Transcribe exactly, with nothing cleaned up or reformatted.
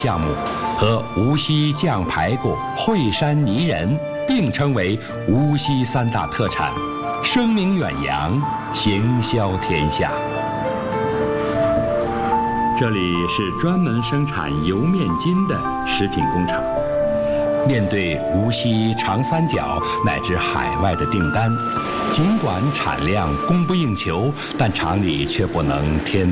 项目和无锡酱排骨、惠山泥人并称为无锡三大特产，声名远扬，行销天下。这里是专门生产油面筋的食品工厂。面对无锡、长三角乃至海外的订单，尽管产量供不应求，但厂里却不能天